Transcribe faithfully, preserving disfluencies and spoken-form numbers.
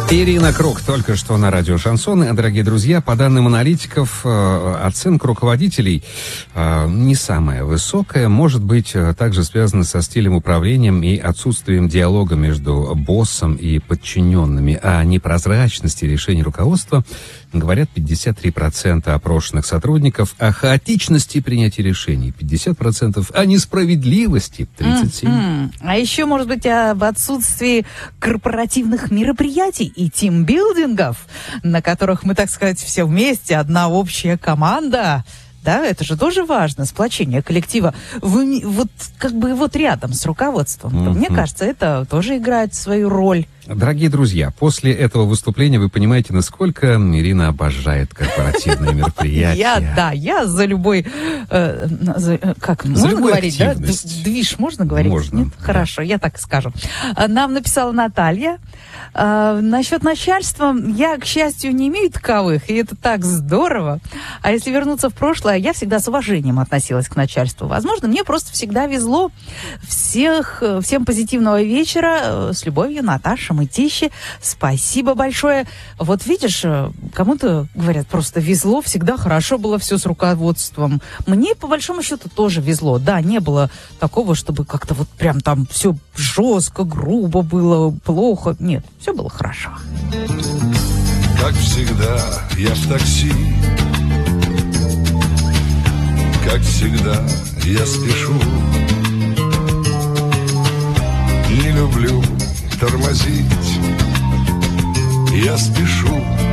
Ирина Круг только что на радио «Шансон». Дорогие друзья, по данным аналитиков, оценка руководителей не самая высокая. Может быть, также связана со стилем управления и отсутствием диалога между боссом и подчиненными. О непрозрачности решений руководства говорят пятьдесят три процента опрошенных сотрудников, о хаотичности принятия решений пятьдесят процентов, о несправедливости тридцать семь процентов. Mm-hmm. А еще, может быть, об отсутствии корпоративных мероприятий и тимбилдингов, на которых мы, так сказать, все вместе, одна общая команда. Да, это же тоже важно, сплочение коллектива. Вы вот как бы вот рядом с руководством. Mm-hmm. Мне кажется, это тоже играет свою роль. Дорогие друзья, после этого выступления вы понимаете, насколько Ирина обожает корпоративные мероприятия. Я, да, я за любой, э, за, как, можно говорить, да? Движ можно говорить? Можно. Нет? Хорошо, я так и скажу. Нам написала Наталья. Э, насчет начальства я, к счастью, не имею таковых, и это так здорово. А если вернуться в прошлое, я всегда с уважением относилась к начальству. Возможно, мне просто всегда везло. Всех, всем позитивного вечера. С любовью, Наташа Мытищи. Спасибо большое. Вот видишь, кому-то, говорят, просто везло, всегда хорошо было все с руководством. Мне, по большому счету, тоже везло. Да, не было такого, чтобы как-то вот прям там все жестко, грубо было, плохо. Нет, все было хорошо. Как всегда, я в такси. Как всегда, я спешу. Не люблю тормозить. Я спешу